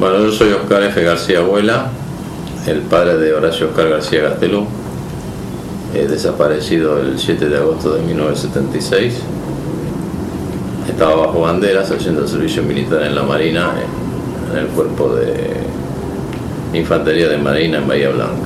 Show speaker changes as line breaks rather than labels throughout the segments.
Bueno, yo soy Oscar F. García Abuela, el padre de Horacio Oscar García Gastelum, desaparecido el 7 de agosto de 1976. Estaba bajo banderas haciendo el servicio militar en la Marina, en el cuerpo de Infantería de Marina en Bahía Blanca.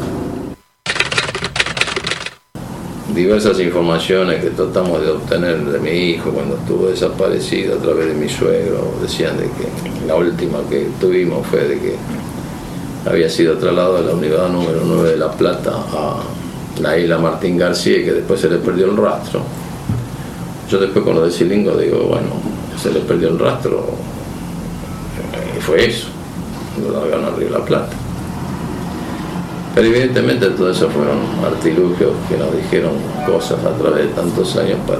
Diversas informaciones que tratamos de obtener de mi hijo cuando estuvo desaparecido a través de mi suegro decían de que la última que tuvimos fue de que había sido trasladado de la unidad número 9 de La Plata a la isla Martín García y que después se le perdió el rastro. Yo después con lo de Cilingo digo, bueno, se le perdió el rastro y fue eso, lo largaron al río La Plata. Pero evidentemente todo eso fueron artilugios que nos dijeron cosas a través de tantos años para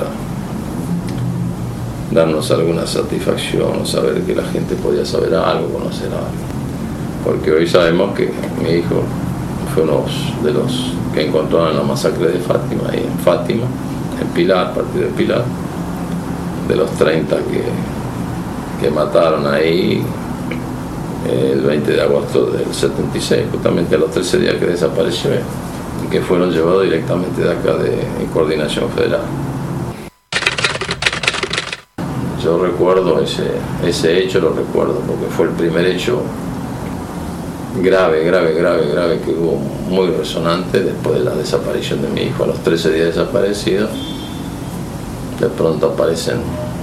darnos alguna satisfacción o saber que la gente podía saber algo, conocer algo. Porque hoy sabemos que mi hijo fue uno de los que encontraron en la masacre de Fátima, ahí en Fátima, en Pilar, partido de Pilar, de los 30 que mataron ahí el 20 de agosto del 76, justamente a los 13 días que desapareció y que fueron llevados directamente de acá de Coordinación Federal. Yo recuerdo ese hecho, lo recuerdo porque fue el primer hecho grave que hubo, muy resonante después de la desaparición de mi hijo. A los 13 días desaparecido, de pronto aparecen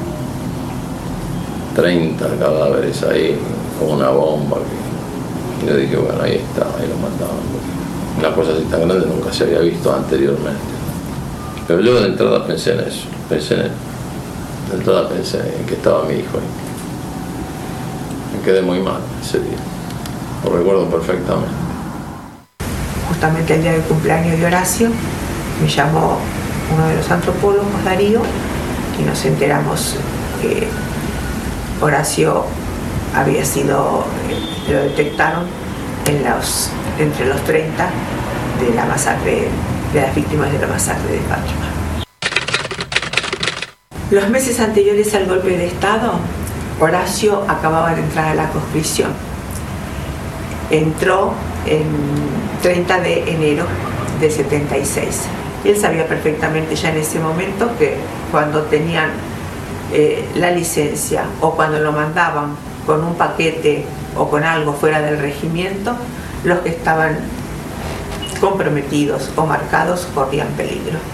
30 cadáveres ahí con una bomba y yo dije, bueno, ahí está, ahí lo mataban. Una cosa así tan grande nunca se había visto anteriormente. Pero yo de entrada pensé en eso, de entrada pensé en que estaba mi hijo ahí. Me quedé muy mal ese día, lo recuerdo perfectamente.
Justamente el día del cumpleaños de Horacio me llamó uno de los antropólogos, Darío, y nos enteramos que Horacio había sido, lo detectaron entre los 30 de la masacre, de las víctimas de la masacre de Fátima. Los meses anteriores al golpe de Estado, Horacio acababa de entrar a la conscripción. Entró el 30 de enero de 76. Él sabía perfectamente ya en ese momento que cuando tenían la licencia o cuando lo mandaban con un paquete o con algo fuera del regimiento, los que estaban comprometidos o marcados corrían peligro.